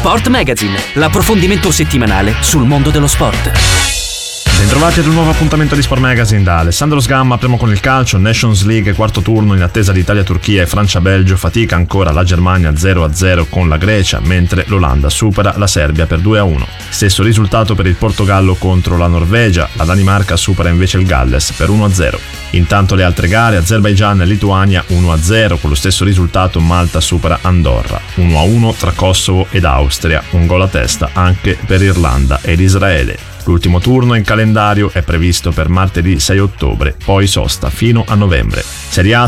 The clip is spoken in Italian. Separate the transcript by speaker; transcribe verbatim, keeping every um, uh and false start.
Speaker 1: Sport Magazine, l'approfondimento settimanale sul mondo dello sport.
Speaker 2: Bentrovati ad un nuovo appuntamento di Sport Magazine da Alessandro Sgamma. Apriamo con il calcio. Nations League, quarto turno in attesa di Italia-Turchia e Francia-Belgio. Fatica ancora la Germania zero a zero con la Grecia, mentre l'Olanda supera la Serbia per due a uno. Stesso risultato per il Portogallo contro la Norvegia. La Danimarca supera invece il Galles per uno a zero. Intanto le altre gare: Azerbaigian e Lituania uno a zero. Con lo stesso risultato Malta supera Andorra uno a uno tra Kosovo ed Austria. Un gol a testa anche per Irlanda ed Israele. L'ultimo turno in calendario è previsto per martedì sei ottobre, poi sosta fino a novembre. Serie A,